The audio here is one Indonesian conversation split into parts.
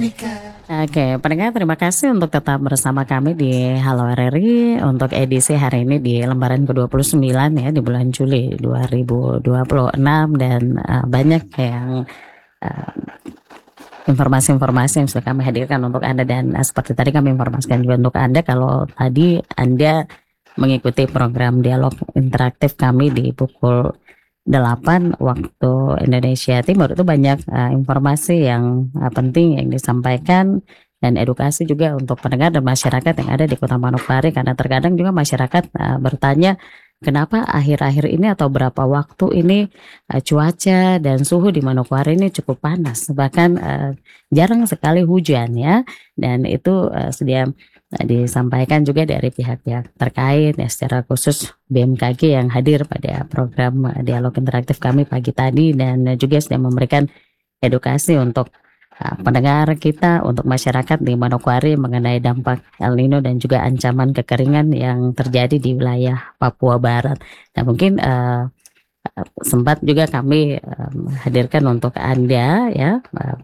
Oke, pendengar terima kasih untuk tetap bersama kami di Halo RRI untuk edisi hari ini di lembaran ke-29 ya di bulan Juli 2026 dan banyak yang eee, informasi-informasi yang sudah kami hadirkan untuk Anda dan seperti tadi kami informasikan juga untuk Anda kalau tadi Anda mengikuti program dialog interaktif kami di pukul 8 waktu Indonesia Timur itu banyak informasi yang penting yang disampaikan dan edukasi juga untuk pendengar dan masyarakat yang ada di Kota Manokwari karena terkadang juga masyarakat bertanya kenapa akhir-akhir ini atau berapa waktu ini cuaca dan suhu di Manokwari ini cukup panas bahkan jarang sekali hujan ya dan itu sudah disampaikan juga dari pihak-pihak terkait ya secara khusus BMKG yang hadir pada program dialog interaktif kami pagi tadi dan juga sedang memberikan edukasi untuk pendengar kita untuk masyarakat di Manokwari mengenai dampak El Nino dan juga ancaman kekeringan yang terjadi di wilayah Papua Barat. Nah mungkin sempat juga kami hadirkan untuk Anda ya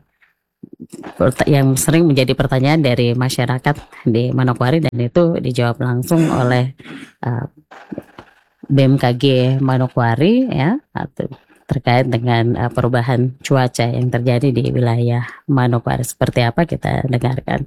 yang sering menjadi pertanyaan dari masyarakat di Manokwari dan itu dijawab langsung oleh BMKG Manokwari ya terkait dengan perubahan cuaca yang terjadi di wilayah Manokwari. Seperti apa kita dengarkan.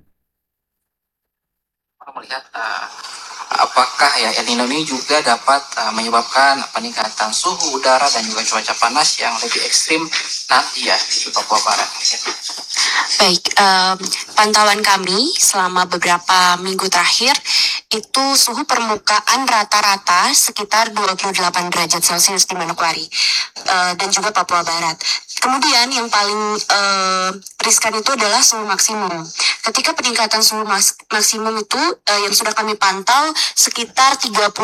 Melihat apakah ya El Nino ini juga dapat menyebabkan peningkatan suhu udara dan juga cuaca panas yang lebih ekstrim nanti ya di Papua Barat. Baik, pantauan kami selama beberapa minggu terakhir itu suhu permukaan rata-rata sekitar 28 derajat Celcius di Manokwari dan juga Papua Barat. Kemudian yang paling riskan itu adalah suhu maksimum. Ketika peningkatan suhu maksimum itu yang sudah kami pantau sekitar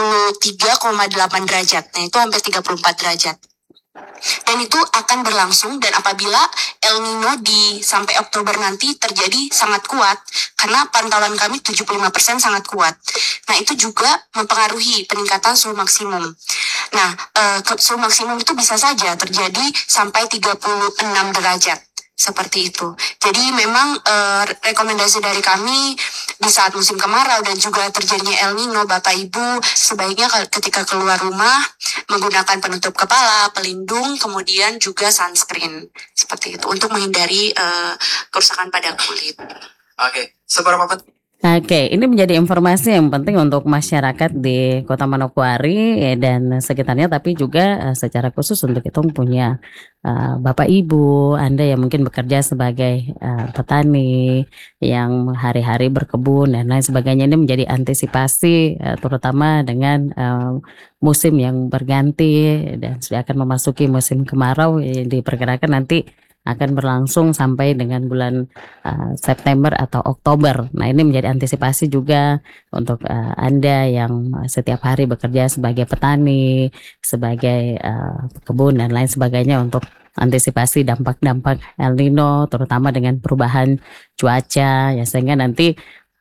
33,8 derajat. Nah itu hampir 34 derajat. Dan itu akan berlangsung dan apabila El Nino sampai Oktober nanti terjadi sangat kuat karena pantauan kami 75% sangat kuat. Nah itu juga mempengaruhi peningkatan suhu maksimum. Nah suhu maksimum itu bisa saja terjadi sampai 36 derajat. Seperti itu. Jadi memang rekomendasi dari kami di saat musim kemarau dan juga terjadinya El Nino, Bapak Ibu sebaiknya ketika keluar rumah menggunakan penutup kepala, pelindung, kemudian juga sunscreen. Seperti itu untuk menghindari kerusakan pada kulit. Oke, seberapa penting? Oke, ini menjadi informasi yang penting untuk masyarakat di Kota Manokwari dan sekitarnya, tapi juga secara khusus untuk kita punya Bapak Ibu, Anda yang mungkin bekerja sebagai petani yang hari-hari berkebun dan lain sebagainya. Ini menjadi antisipasi terutama dengan musim yang berganti dan sudah akan memasuki musim kemarau yang diperkirakan nanti akan berlangsung sampai dengan bulan September atau Oktober. Nah ini menjadi antisipasi juga untuk Anda yang setiap hari bekerja sebagai petani, sebagai pekebun dan lain sebagainya untuk antisipasi dampak-dampak El Nino terutama dengan perubahan cuaca ya sehingga nanti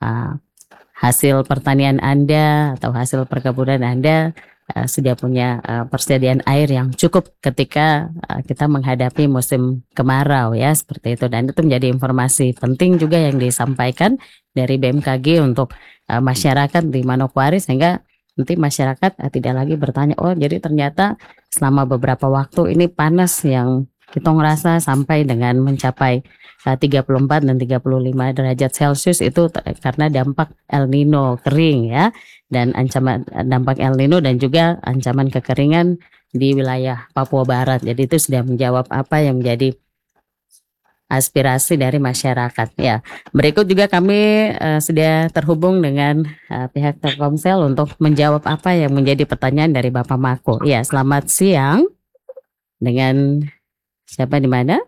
hasil pertanian Anda atau hasil perkebunan Anda sudah punya persediaan air yang cukup ketika kita menghadapi musim kemarau ya seperti itu dan itu menjadi informasi penting juga yang disampaikan dari BMKG untuk masyarakat di Manokwari sehingga nanti masyarakat tidak lagi bertanya oh jadi ternyata selama beberapa waktu ini panas yang kita ngerasa sampai dengan mencapai 34 dan 35 derajat Celcius itu karena dampak El Nino kering ya dan ancaman dampak El Nino dan juga ancaman kekeringan di wilayah Papua Barat. Jadi itu sudah menjawab apa yang menjadi aspirasi dari masyarakat ya. Berikut juga kami sudah terhubung dengan pihak Telkomsel untuk menjawab apa yang menjadi pertanyaan dari Bapak Mako. Ya, selamat siang. Dengan siapa di mana?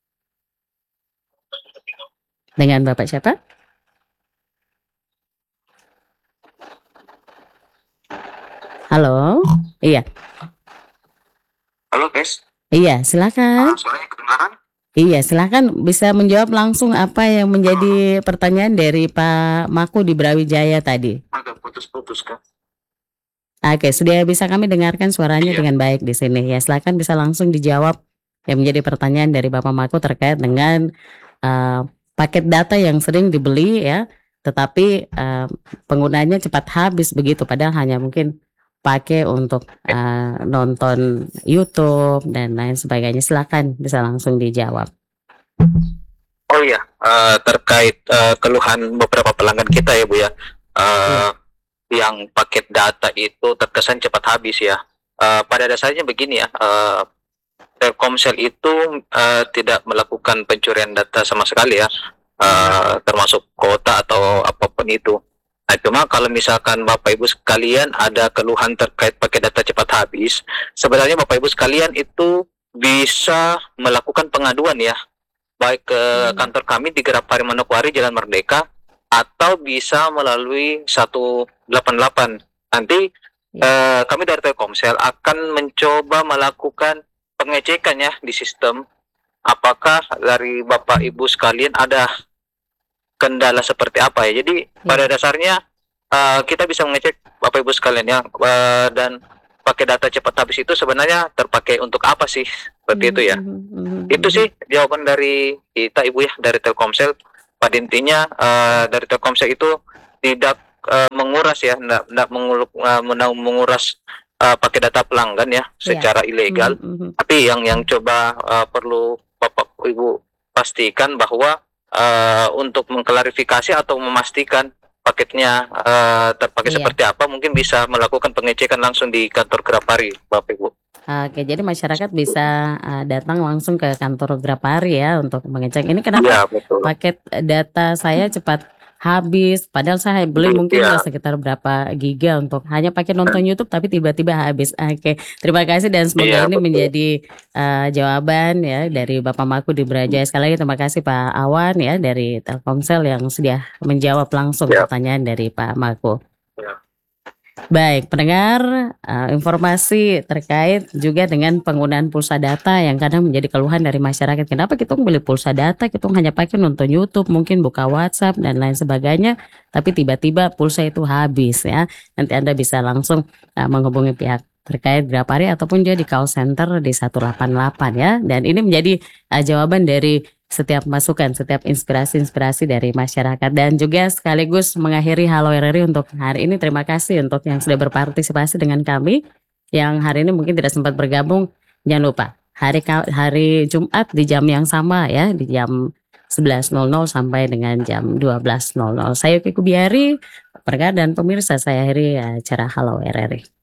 Dengan Bapak siapa? Halo, iya. Halo, guys. Iya, silakan. Suaranya kedengaran? Iya, silakan bisa menjawab langsung apa yang menjadi pertanyaan dari Pak Mako di Brawijaya tadi. Agak putus-putus kan? Oke, sudah bisa kami dengarkan suaranya dengan baik di sini. Ya, silakan bisa langsung dijawab yang menjadi pertanyaan dari Bapak Mako terkait dengan paket data yang sering dibeli ya, tetapi penggunanya cepat habis begitu, padahal hanya mungkin pakai untuk nonton YouTube dan lain sebagainya. Silakan bisa langsung dijawab. Oh iya, terkait keluhan beberapa pelanggan kita ya Bu ya, yang paket data itu terkesan cepat habis ya. Pada dasarnya begini ya, Telkomsel itu tidak melakukan pencurian data sama sekali ya, termasuk kuota atau apapun itu. Nah, cuma kalau misalkan Bapak Ibu sekalian ada keluhan terkait paket data cepat habis, sebenarnya Bapak Ibu sekalian itu bisa melakukan pengaduan ya, baik ke kantor kami di Grapari Manokwari Jalan Merdeka, atau bisa melalui 188. Nanti kami dari Telkomsel akan mencoba melakukan pengecekan ya di sistem, apakah dari Bapak Ibu sekalian ada kendala seperti apa ya. Jadi pada dasarnya kita bisa mengecek Bapak Ibu sekalian ya, dan pakai data cepat habis itu sebenarnya terpakai untuk apa sih, seperti itu ya. Itu sih jawaban dari kita Ibu ya, dari Telkomsel. Pada intinya dari Telkomsel itu tidak menguras ya, tidak menguras pakai data pelanggan ya secara ilegal. Tapi yang coba perlu Bapak Ibu pastikan bahwa untuk mengklarifikasi atau memastikan paketnya terpakai seperti apa, mungkin bisa melakukan pengecekan langsung di kantor Grapari, Bapak Ibu. Oke, jadi masyarakat bisa datang langsung ke kantor Grapari ya untuk mengecek ini kenapa paket data saya cepat habis, padahal saya beli mungkin sekitar berapa giga untuk hanya pakai nonton YouTube, tapi tiba-tiba habis. Oke, terima kasih dan semoga ini menjadi jawaban ya dari Bapak Maku di Braja. Sekali lagi terima kasih Pak Awan ya dari Telkomsel yang sudah menjawab langsung pertanyaan dari Pak Maku. Baik, pendengar, informasi terkait juga dengan penggunaan pulsa data yang kadang menjadi keluhan dari masyarakat. Kenapa kita beli pulsa data, kita hanya pakai nonton YouTube, mungkin buka WhatsApp dan lain sebagainya, tapi tiba-tiba pulsa itu habis ya. Nanti Anda bisa langsung menghubungi pihak terkait Grapari ataupun juga di call center di 188 ya. Dan ini menjadi jawaban dari setiap masukan, setiap inspirasi dari masyarakat, dan juga sekaligus mengakhiri Halo RRI untuk hari ini. Terima kasih untuk yang sudah berpartisipasi dengan kami, yang hari ini mungkin tidak sempat bergabung. Jangan lupa hari Jumat di jam yang sama ya, di jam 11.00 sampai dengan jam 12.00. Saya Yuki Kubiari, pendengar dan pemirsa, saya akhiri acara Halo RRI.